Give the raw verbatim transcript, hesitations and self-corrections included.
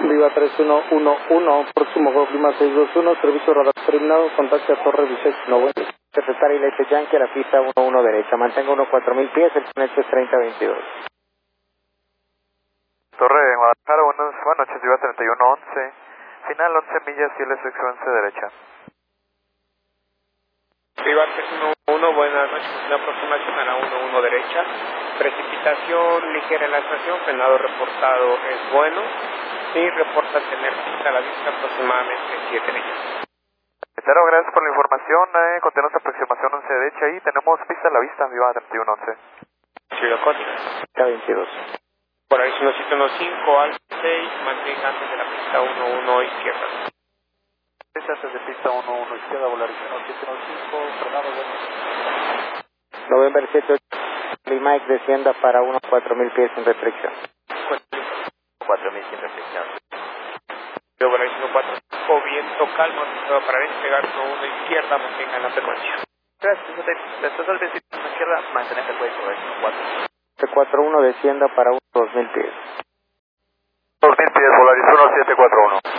Viva tres uno uno uno, próximo Golf Lima seis dos uno, servicio radar terminado, contacto a Torre dieciséis, no bueno. Secretaria Leite Yankee a la pista uno uno derecha, mantenga uno cuatro mil pies, el conecto es treinta veintidós. Torre de Guadalajara, buenas, buenas noches, Viva treinta y uno once, final once millas, cielo sección once derecha. Viva tres uno uno, buenas noches, una aproximación a la uno uno derecha, precipitación ligera en la estación, frenado reportado es bueno, y reporta tener pista a la vista aproximadamente siete millas. Claro, gracias por la información, eh, continuamos aproximación once derecha y tenemos pista a la vista, Viva treinta y uno once. Ciudad Código. treinta veintidós. Por ahí uno siete uno cinco, Alfa seis, mantenga antes de la pista uno uno izquierda. Antes de pista uno uno izquierda, volar uno siete uno cinco, frenado bueno. November siete ocho, Mike descienda para uno cuatro mil pies sin restricción. cuatro mil sin restricción. Yo por ahí uno cuatro cinco, viento calmo, para despegar uno uno izquierda, mantenga en la frecuencia. Gracias, después al viento izquierda, mantener el cuello sobre uno cuatro. cuatro uno descienda para dos mil pies. dos mil pies, Volaris uno siete cuatro uno.